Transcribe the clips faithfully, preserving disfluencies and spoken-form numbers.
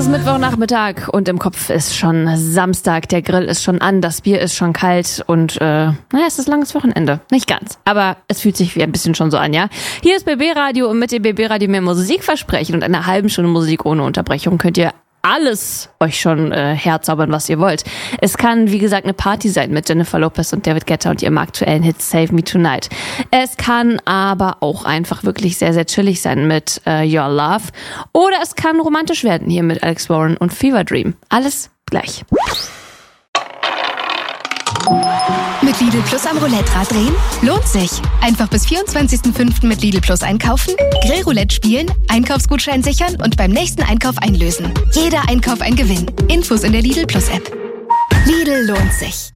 ist Mittwochnachmittag und im Kopf ist schon Samstag. Der Grill ist schon an, das Bier ist schon kalt und äh, naja, es ist langes Wochenende. Nicht ganz, aber es fühlt sich wie ein bisschen schon so an, ja? Hier ist B B Radio und mit dem B B Radio mehr Musik versprechen und einer halben Stunde Musik ohne Unterbrechung könnt ihr alles euch schon äh, herzaubern, was ihr wollt. Es kann, wie gesagt, eine Party sein mit Jennifer Lopez und David Guetta und ihrem aktuellen Hit Save Me Tonight. Es kann aber auch einfach wirklich sehr, sehr chillig sein mit äh, Your Love. Oder es kann romantisch werden hier mit Alex Warren und Fever Dream. Alles gleich. Mit Lidl Plus am Roulette-Rad drehen? Lohnt sich. Einfach bis vierundzwanzigsten fünften mit Lidl Plus einkaufen, Grillroulette spielen, Einkaufsgutschein sichern und beim nächsten Einkauf einlösen. Jeder Einkauf ein Gewinn. Infos in der Lidl Plus App. Lidl lohnt sich.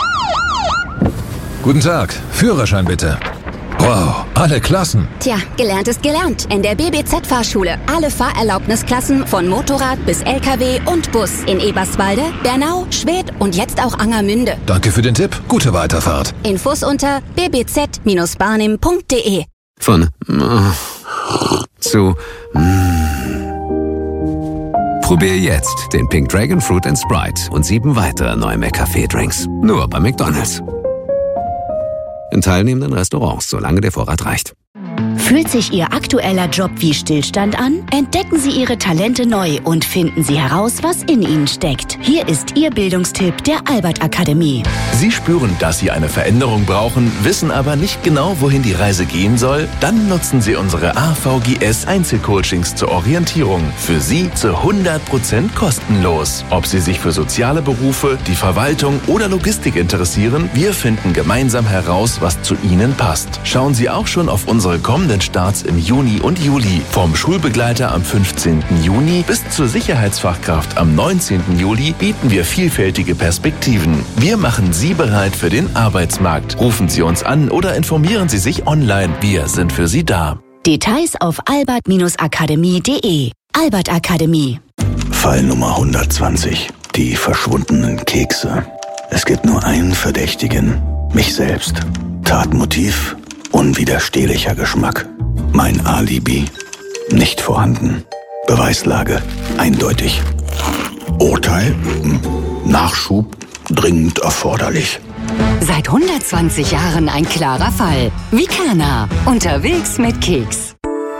Guten Tag. Führerschein bitte. Wow, alle Klassen. Tja, gelernt ist gelernt. In der B B Z-Fahrschule. Alle Fahrerlaubnisklassen von Motorrad bis L K W und Bus. In Eberswalde, Bernau, Schwedt und jetzt auch Angermünde. Danke für den Tipp. Gute Weiterfahrt. Infos unter b b z dash barnim punkt d e. Von äh, zu mm. Probier jetzt den Pink Dragon Fruit and Sprite und sieben weitere neue McCafé-Drinks. Nur bei McDonald's. In teilnehmenden Restaurants, solange der Vorrat reicht. Fühlt sich Ihr aktueller Job wie Stillstand an? Entdecken Sie Ihre Talente neu und finden Sie heraus, was in Ihnen steckt. Hier ist Ihr Bildungstipp der Albert Akademie. Sie spüren, dass Sie eine Veränderung brauchen, wissen aber nicht genau, wohin die Reise gehen soll? Dann nutzen Sie unsere A V G S-Einzelcoachings zur Orientierung. Für Sie zu hundert Prozent kostenlos. Ob Sie sich für soziale Berufe, die Verwaltung oder Logistik interessieren, wir finden gemeinsam heraus, was zu Ihnen passt. Schauen Sie auch schon auf unsere kommenden Starts im Juni und Juli. Vom Schulbegleiter am fünfzehnten Juni bis zur Sicherheitsfachkraft am neunzehnten Juli bieten wir vielfältige Perspektiven. Wir machen Sie bereit für den Arbeitsmarkt. Rufen Sie uns an oder informieren Sie sich online. Wir sind für Sie da. Details auf albert akademie punkt de. Albert Akademie. Fall Nummer hundertzwanzig. Die verschwundenen Kekse. Es gibt nur einen Verdächtigen. Mich selbst. Tatmotiv: unwiderstehlicher Geschmack. Mein Alibi: nicht vorhanden. Beweislage: eindeutig. Urteil: Nachschub dringend erforderlich. Seit hundertzwanzig Jahren ein klarer Fall. Vicana. Unterwegs mit Keks.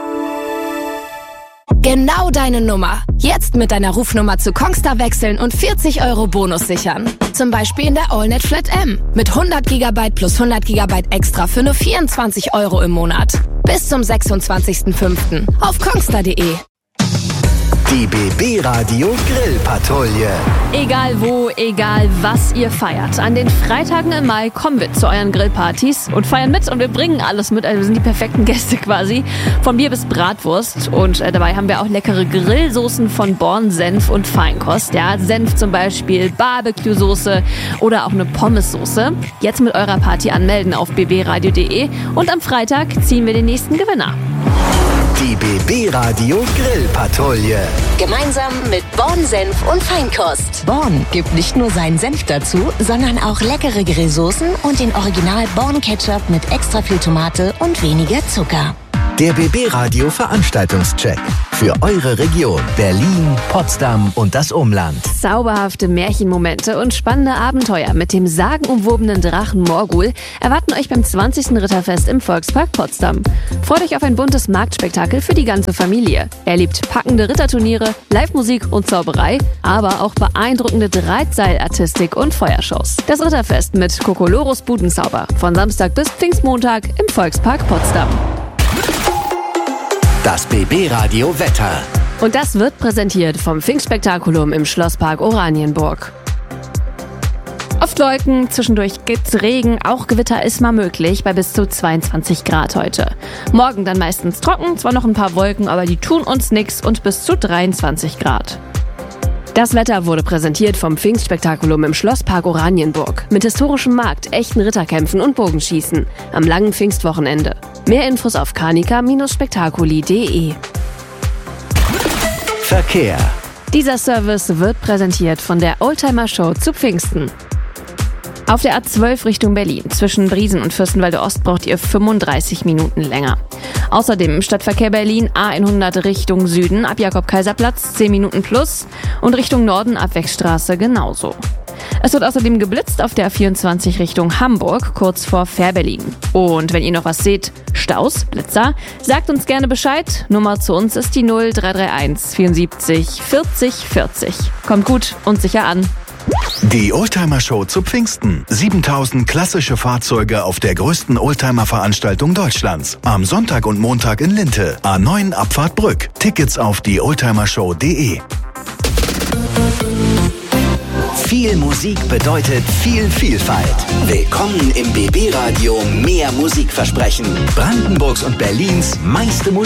Genau deine Nummer. Jetzt mit deiner Rufnummer zu Kongstar wechseln und vierzig Euro Bonus sichern. Zum Beispiel in der AllNet Flat M. Mit hundert Gigabyte plus hundert Gigabyte extra für nur vierundzwanzig Euro im Monat. Bis zum sechsundzwanzigsten fünften auf kongstar punkt de. Die B B Radio Grillpatrouille. Egal wo, egal was ihr feiert. An den Freitagen im Mai kommen wir zu euren Grillpartys und feiern mit und wir bringen alles mit. Also wir sind die perfekten Gäste quasi. Von Bier bis Bratwurst. Und äh, dabei haben wir auch leckere Grillsoßen von Born, Senf und Feinkost. Ja, Senf zum Beispiel, Barbecue-Soße oder auch eine Pommes-Soße. Jetzt mit eurer Party anmelden auf b b radio punkt de und am Freitag ziehen wir den nächsten Gewinner. Die B B Radio Grillpatrouille. Gemeinsam mit Born Senf und Feinkost. Born gibt nicht nur seinen Senf dazu, sondern auch leckere Grillsoßen und den Original Born Ketchup mit extra viel Tomate und weniger Zucker. Der B B Radio Veranstaltungscheck für eure Region Berlin, Potsdam und das Umland. Zauberhafte Märchenmomente und spannende Abenteuer mit dem sagenumwobenen Drachen Morgul erwarten euch beim zwanzigsten Ritterfest im Volkspark Potsdam. Freut euch auf ein buntes Marktspektakel für die ganze Familie. Erlebt packende Ritterturniere, Live-Musik und Zauberei, aber auch beeindruckende Drahtseilartistik und Feuershows. Das Ritterfest mit Kokolores Budenzauber von Samstag bis Pfingstmontag im Volkspark Potsdam. Das B B Radio Wetter. Und das wird präsentiert vom Pfingstspektakulum im Schlosspark Oranienburg. Oft Wolken, zwischendurch gibt's Regen, auch Gewitter ist mal möglich bei bis zu zweiundzwanzig Grad heute. Morgen dann meistens trocken, zwar noch ein paar Wolken, aber die tun uns nix und bis zu dreiundzwanzig Grad. Das Wetter wurde präsentiert vom Pfingstspektakulum im Schlosspark Oranienburg. Mit historischem Markt, echten Ritterkämpfen und Bogenschießen. Am langen Pfingstwochenende. Mehr Infos auf kanika Bindestrich spektakuli punkt de. Verkehr. Dieser Service wird präsentiert von der Oldtimer Show zu Pfingsten. Auf der A zwölf Richtung Berlin zwischen Briesen und Fürstenwalde Ost braucht ihr fünfunddreißig Minuten länger. Außerdem im Stadtverkehr Berlin A hundert Richtung Süden ab Jakob-Kaiser-Platz zehn Minuten plus und Richtung Norden ab Wechstraße genauso. Es wird außerdem geblitzt auf der A vierundzwanzig Richtung Hamburg, kurz vor Fährberlin. Und wenn ihr noch was seht, Staus, Blitzer, sagt uns gerne Bescheid. Nummer zu uns ist die null drei drei eins vierundsiebzig vierzig vierzig. Kommt gut und sicher an. Die Oldtimer-Show zu Pfingsten. siebentausend klassische Fahrzeuge auf der größten Oldtimer-Veranstaltung Deutschlands. Am Sonntag und Montag in Linte. A neun Abfahrt Brück. Tickets auf die oldtimershow punkt de. Viel Musik bedeutet viel Vielfalt. Willkommen im B B Radio Mehr Musikversprechen. Brandenburgs und Berlins meiste Musik.